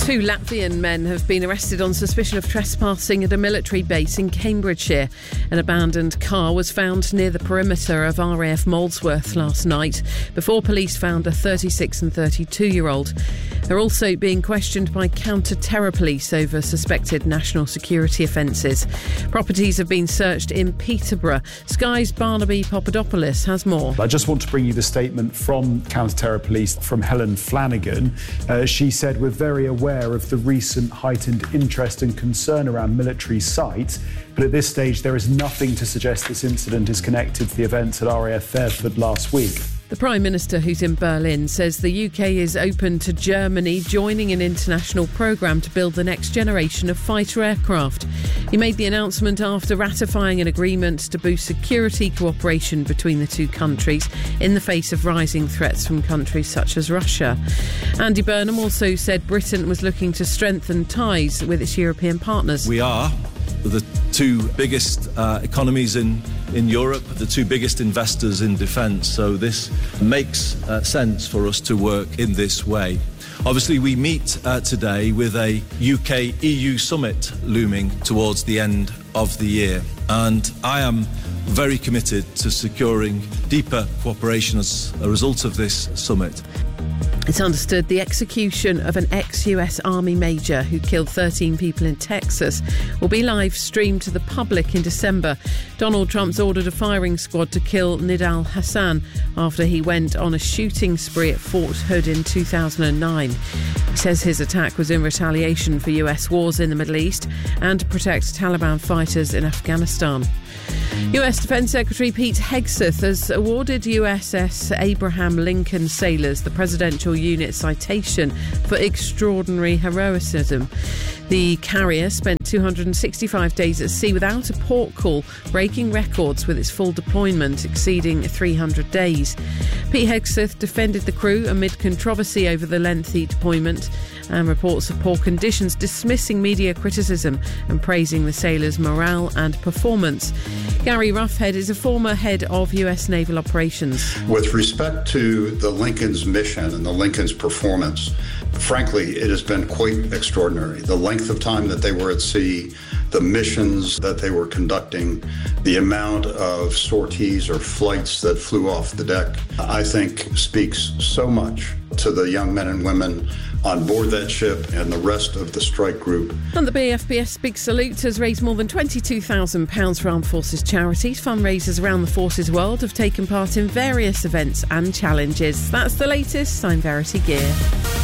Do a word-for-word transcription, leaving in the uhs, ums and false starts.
Two Latvian men have been arrested on suspicion of trespassing at a military base in Cambridgeshire. An abandoned car was found near the perimeter of R A F Molesworth last night before police found a thirty-six and thirty-two-year-old. They're also being questioned by counter-terror police over suspected national security offences. Properties have been searched in Peterborough. Sky's Barnaby Papadopoulos has more. I just want to bring you the statement from counter-terror police from Helen Flanagan. Uh, she said, "We're very aware of the recent heightened interest and concern around military sites, but at this stage there is nothing to suggest this incident is connected to the events at R A F Fairford last week." The Prime Minister, who's in Berlin, says the U K is open to Germany joining an international programme to build the next generation of fighter aircraft. He made the announcement after ratifying an agreement to boost security cooperation between the two countries in the face of rising threats from countries such as Russia. Andy Burnham also said Britain was looking to strengthen ties with its European partners. We are the two biggest uh, economies in, in Europe, the two biggest investors in defence, so this makes uh, sense for us to work in this way. Obviously, we meet uh, today with a U K E U summit looming towards the end of the year, and I am very committed to securing deeper cooperation as a result of this summit. It's understood the execution of an ex-U S Army major who killed thirteen people in Texas will be live streamed to the public in December. Donald Trump's ordered a firing squad to kill Nidal Hassan after he went on a shooting spree at Fort Hood in two thousand nine. He says his attack was in retaliation for U S wars in the Middle East and to protect Taliban fighters in Afghanistan. U S Defence Secretary Pete Hegseth has awarded U S S Abraham Lincoln sailors the Presidential Unit Citation for extraordinary heroism. The carrier spent two hundred sixty-five days at sea without a port call, breaking records with its full deployment exceeding three hundred days. Pete Hegseth defended the crew amid controversy over the lengthy deployment and reports of poor conditions, dismissing media criticism and praising the sailors' morale and performance. Gary Roughead is a former head of U S Naval Operations. With respect to the Lincoln's mission and the Lincoln's performance, frankly, it has been quite extraordinary. The length of time that they were at sea, the missions that they were conducting, the amount of sorties or flights that flew off the deck, I think speaks so much to the young men and women on board that ship and the rest of the strike group. And the B F P S Big Salute has raised more than twenty-two thousand pounds for armed forces charities. Fundraisers around the forces world have taken part in various events and challenges. That's the latest. I'm Verity Gear.